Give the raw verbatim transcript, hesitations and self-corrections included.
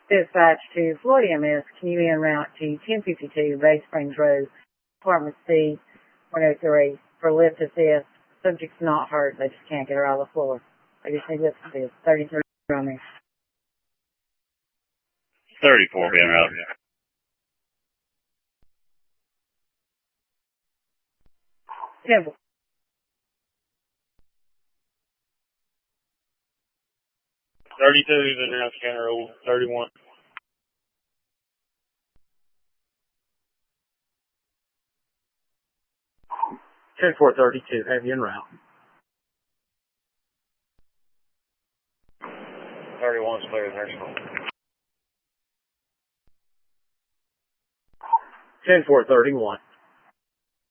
Dispatch to Floyd M S, can you en route to ten fifty-two Bay Springs Road, Apartment C, one oh three, for lift assist. Subject's not hurt, they just can't get her out of the floor. They just need lift assist. thirty-three on me. thirty-four being routed. Temple. thirty-two is in route to County Road thirty-one. ten four thirty-two, have you en route. thirty-one is clear, there's no. ten four thirty-one.